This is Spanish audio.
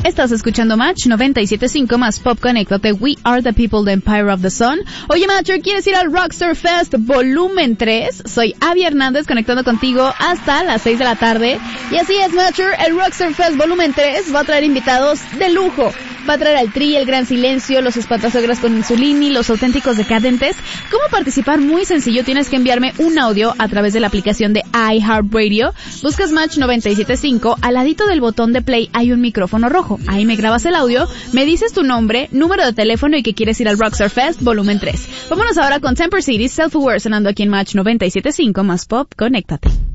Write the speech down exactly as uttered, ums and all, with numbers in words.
Estás escuchando Match noventa y siete punto cinco más Pop. Conéctate. We are the people, the empire of the sun. Oye, Matcher, ¿quieres ir al Rockstar Fest volumen tres? Soy Abby Hernández conectando contigo hasta las seis de la tarde. Y así es, Matcher, el Rockstar Fest volumen tres va a traer invitados de lujo. Va a traer al Tri, el Gran Silencio, los Espantasogras con Insulini, los Auténticos Decadentes. ¿Cómo participar? Muy sencillo, tienes que enviarme un audio a través de la aplicación de iHeartRadio. Buscas Match noventa y siete punto cinco, al ladito del botón de play hay un micrófono rojo. Ahí me grabas el audio, me dices tu nombre, número de teléfono y que quieres ir al Rockstar Fest volumen tres. Vámonos ahora con Temper City, Self-Aware, sonando aquí en Match noventa y siete punto cinco más Pop. Conéctate.